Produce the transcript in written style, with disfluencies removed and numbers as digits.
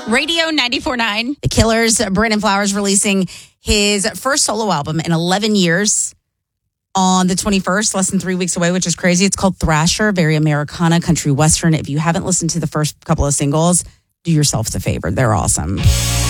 Radio 94.9. The Killers, Brandon Flowers releasing his first solo album in 11 years on the 21st, less than 3 weeks away, which is crazy. It's called Thrasher, very Americana, country western. If you haven't listened to the first couple of singles, do yourselves a favor. They're awesome.